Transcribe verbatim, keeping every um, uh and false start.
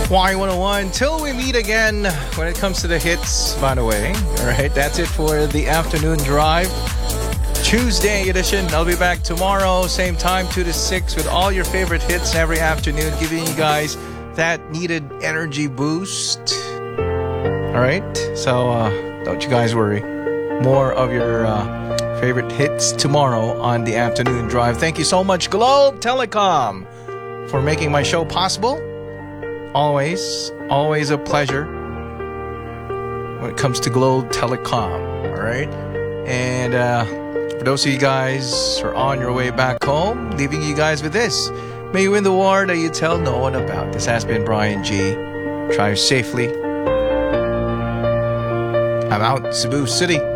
Y one oh one. Till we meet again when it comes to the hits, by the way. All right, that's it for the afternoon drive. Tuesday edition. I'll be back tomorrow, same time, two to six, with all your favorite hits every afternoon, giving you guys that needed energy boost. All right, so uh, don't you guys worry. More of your uh, favorite hits tomorrow on the afternoon drive. Thank you so much, Globe Telecom, for making my show possible. Always, always a pleasure when it comes to Globe Telecom. All right, and uh, for those of you guys who are on your way back home, leaving you guys with this. May you win the war that you tell no one about. This has been Brian G. Drive safely. I'm out, Cebu City.